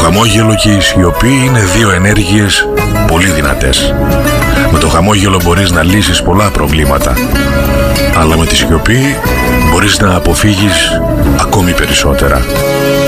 χαμόγελο και η σιωπή είναι δύο ενέργειες πολύ δυνατές. Με το χαμόγελο μπορείς να λύσεις πολλά προβλήματα, αλλά με τη σιωπή μπορείς να αποφύγεις ακόμη περισσότερα.